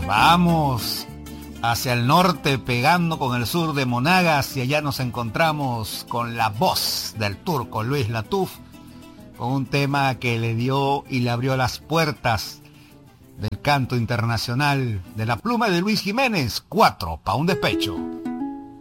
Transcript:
Vamos hacia el norte pegando con el sur de Monagas y allá nos encontramos con la voz del turco Luis Latuf, con un tema que le dio y le abrió las puertas del canto internacional de la pluma de Luis Jiménez, 4 pa' un despecho.